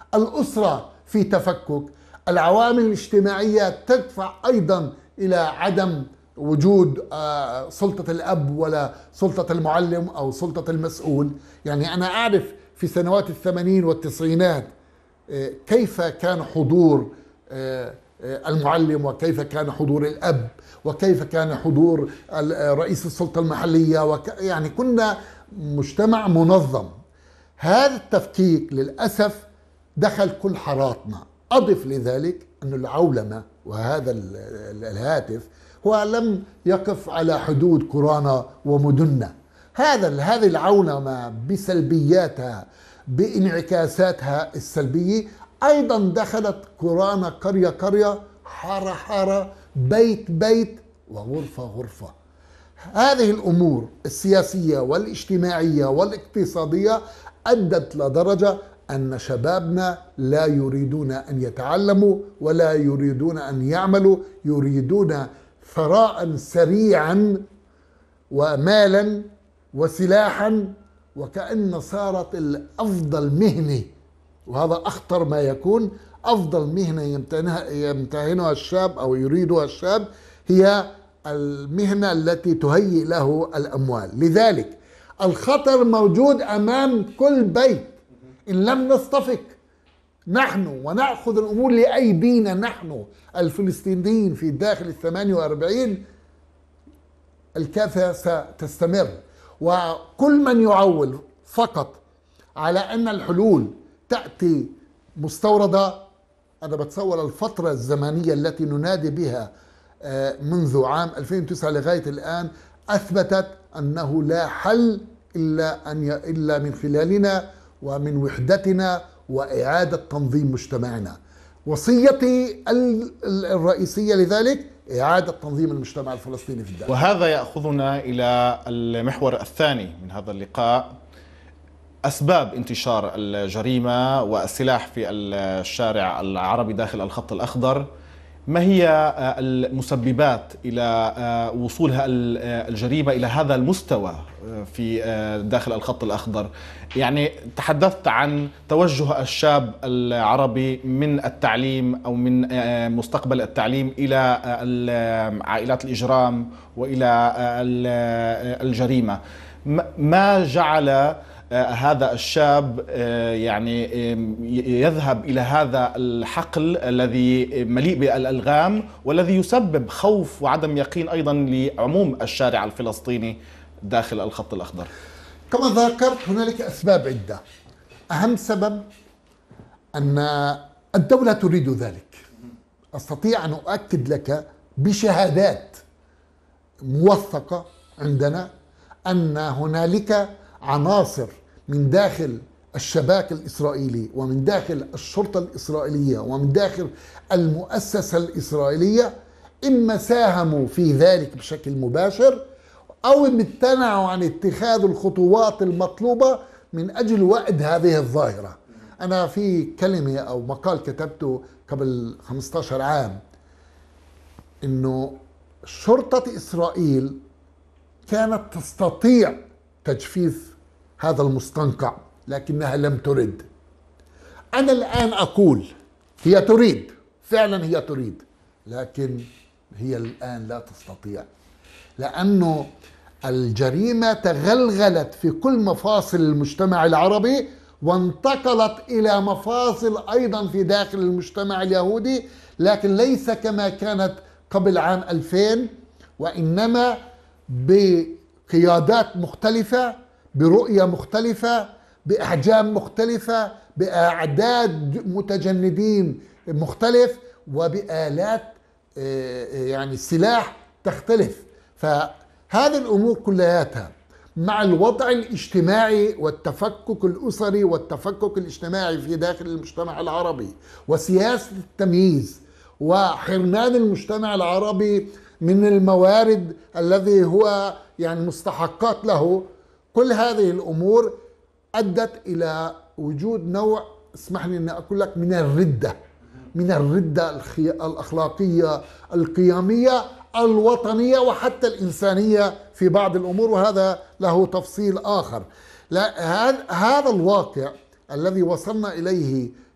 الأسرة في تفكك، العوامل الاجتماعية تدفع أيضا إلى عدم وجود سلطة الأب ولا سلطة المعلم أو سلطة المسؤول. يعني أنا أعرف في سنوات الثمانين والتسعينات كيف كان حضور المعلم، وكيف كان حضور الأب، وكيف كان حضور رئيس السلطة المحلية، يعني كنا مجتمع منظم. هذا التفكيك للأسف دخل كل حاراتنا. أضف لذلك أن العولمة وهذا الهاتف هو لم يقف على حدود قرانا ومدننا. هذه العولمة بسلبياتها بانعكاساتها السلبية أيضا دخلت قرانا قرية قرية، حارة حارة، بيت بيت، وغرفة غرفة. هذه الأمور السياسية والاجتماعية والاقتصادية أدت لدرجة أن شبابنا لا يريدون أن يتعلموا ولا يريدون أن يعملوا، يريدون ثراء سريعا ومالا وسلاحا، وكأن صارت الأفضل مهنة، وهذا أخطر ما يكون، أفضل مهنة يمتهنها الشاب أو يريدها الشاب هي المهنة التي تهيئ له الأموال. لذلك الخطر موجود أمام كل بيت إن لم نصطفك نحن ونأخذ الأمور لأيدينا نحن الفلسطينيين في داخل 48. الكارثة ستستمر، وكل من يعول فقط على أن الحلول تأتي مستوردة. أنا بتصور الفترة الزمنية التي ننادي بها منذ عام 2009 لغاية الآن أثبتت أنه لا حل إلا من خلالنا ومن وحدتنا وإعادة تنظيم مجتمعنا. وصيتي الرئيسية لذلك إعادة تنظيم المجتمع الفلسطيني في الداخل. وهذا يأخذنا إلى المحور الثاني من هذا اللقاء: أسباب انتشار الجريمة والسلاح في الشارع العربي داخل الخط الأخضر. ما هي المسببات إلى وصولها الجريمة إلى هذا المستوى في داخل الخط الأخضر؟ يعني تحدثت عن توجه الشاب العربي من التعليم أو من مستقبل التعليم إلى عائلات الإجرام وإلى الجريمة. ما جعل هذا الشاب يعني يذهب إلى هذا الحقل الذي مليء بالألغام والذي يسبب خوف وعدم يقين أيضا لعموم الشارع الفلسطيني داخل الخط الأخضر؟ كما ذكرت هنالك أسباب عدة. أهم سبب أن الدولة تريد ذلك. أستطيع أن أؤكد لك بشهادات موثقة عندنا أن هنالك عناصر من داخل الشباك الإسرائيلي ومن داخل الشرطة الإسرائيلية ومن داخل المؤسسة الإسرائيلية إما ساهموا في ذلك بشكل مباشر أو امتنعوا عن اتخاذ الخطوات المطلوبة من أجل وأد هذه الظاهرة. أنا في كلمة أو مقال كتبته قبل 15 عام إنه شرطة إسرائيل كانت تستطيع تجفيف هذا المستنقع لكنها لم ترد. أنا الآن أقول هي تريد، فعلا هي تريد، لكن هي الآن لا تستطيع، لأنه الجريمة تغلغلت في كل مفاصل المجتمع العربي وانتقلت إلى مفاصل أيضا في داخل المجتمع اليهودي، لكن ليس كما كانت قبل عام 2000، وإنما بقيادات مختلفة، برؤية مختلفة، بأحجام مختلفة، بأعداد متجندين مختلف، وبآلات يعني السلاح تختلف. فهذه الأمور كلها مع الوضع الاجتماعي والتفكك الأسري والتفكك الاجتماعي في داخل المجتمع العربي وسياسة التمييز وحرمان المجتمع العربي من الموارد الذي هو يعني مستحقات له، كل هذه الأمور أدت إلى وجود نوع، اسمح لي أن أقول لك، من الردة الأخلاقية القيمية الوطنية وحتى الإنسانية في بعض الأمور، وهذا له تفصيل آخر. لا، هذا الواقع الذي وصلنا إليه